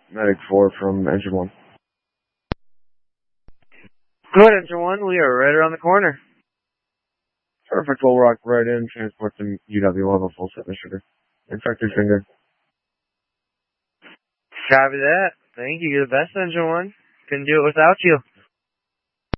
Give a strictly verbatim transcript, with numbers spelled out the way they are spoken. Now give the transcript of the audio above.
Medic four from Engine one. Good, Engine one. We are right around the corner. Perfect. We'll rock right in. Transport to U W. We'll have a full set of sugar. Infected finger. Copy that. Thank you. You're the best, Engine one. Couldn't do it without you.